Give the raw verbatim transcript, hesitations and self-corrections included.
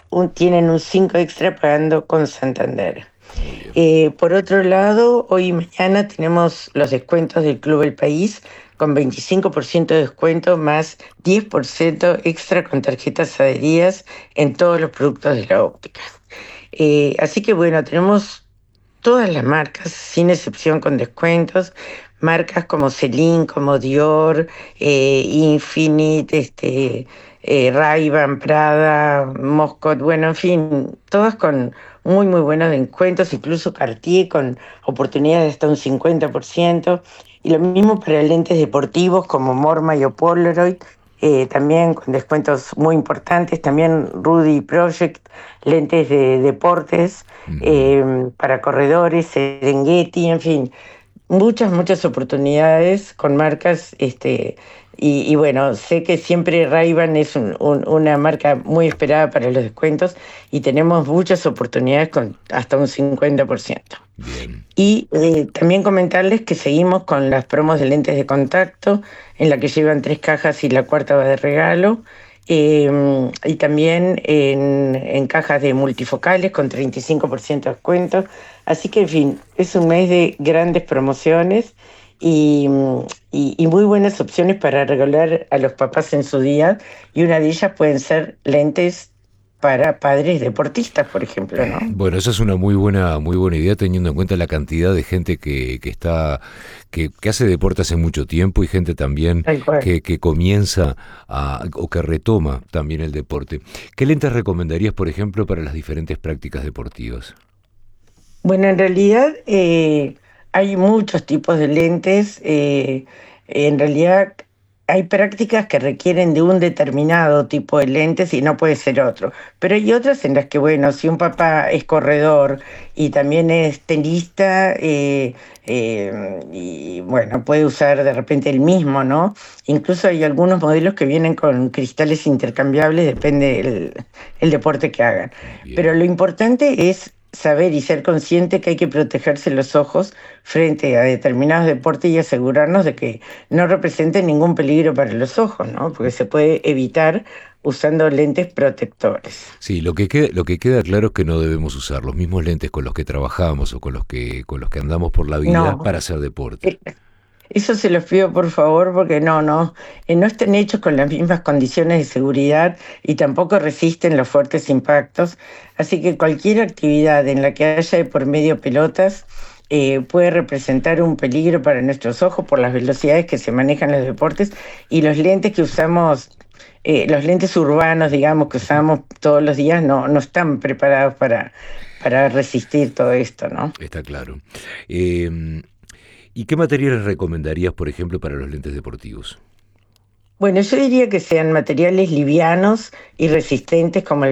un, tienen un cinco extra pagando con Santander. Muy bien. Eh, por otro lado, hoy y mañana tenemos los descuentos del Club El País con veinticinco por ciento de descuento más diez por ciento extra con tarjetas adheridas en todos los productos de la óptica. Eh, así que bueno, tenemos todas las marcas, sin excepción, con descuentos. Marcas como Celine, como Dior, eh, Infinite, este, eh, Ray-Ban, Prada, Moscot, bueno, en fin, todas con muy, muy buenos descuentos, incluso Cartier con oportunidades de hasta un cincuenta por ciento. Y lo mismo para lentes deportivos como Mormay o Polaroid, eh, también con descuentos muy importantes. También Rudy Project, lentes de deportes Ujú. eh, para corredores, Serengeti, en fin, muchas, muchas oportunidades con marcas, este, y, y bueno, sé que siempre Ray-Ban es un- un- una marca muy esperada para los descuentos y tenemos muchas oportunidades con hasta un cincuenta por ciento. Bien. Y eh, también comentarles que seguimos con las promos de lentes de contacto, en la que llevan tres cajas y la cuarta va de regalo. eh, y también en, en cajas de multifocales con treinta y cinco por ciento de descuento. Así que, en fin, es un mes de grandes promociones y, mm, y- y muy buenas opciones para regalar a los papás en su día. Y una de ellas pueden ser lentes para padres deportistas, por ejemplo, ¿no? Bueno, esa es una muy buena, muy buena idea teniendo en cuenta la cantidad de gente que, que está, que, que hace deporte hace mucho tiempo y gente también Tal cual. que, que comienza a, o que retoma también el deporte. ¿Qué lentes recomendarías, por ejemplo, para las diferentes prácticas deportivas? Bueno, en realidad eh, hay muchos tipos de lentes. Eh, en realidad hay prácticas que requieren de un determinado tipo de lentes y no puede ser otro. Pero hay otras en las que, bueno, si un papá es corredor y también es tenista, eh, eh, y bueno, puede usar de repente el mismo, ¿no? Incluso hay algunos modelos que vienen con cristales intercambiables, depende el, el deporte que hagan. Pero Bien. lo importante es saber y ser consciente que hay que protegerse los ojos frente a determinados deportes y asegurarnos de que no representen ningún peligro para los ojos, ¿no? Porque se puede evitar usando lentes protectores. Sí, lo que queda, lo que queda claro es que no debemos usar los mismos lentes con los que trabajamos o con los que, con los que andamos por la vida No, para hacer deporte. eh, eso se los pido por favor porque no, no, eh, no están hechos con las mismas condiciones de seguridad y tampoco resisten los fuertes impactos. Así que cualquier actividad en la que haya de por medio pelotas eh, puede representar un peligro para nuestros ojos por las velocidades que se manejan en los deportes y los lentes que usamos, eh, los lentes urbanos, digamos, que usamos todos los días, no, no están preparados para, para resistir todo esto, ¿no? Está claro. Eh, ¿Y qué materiales recomendarías, por ejemplo, para los lentes deportivos? Bueno, yo diría que sean materiales livianos y resistentes como el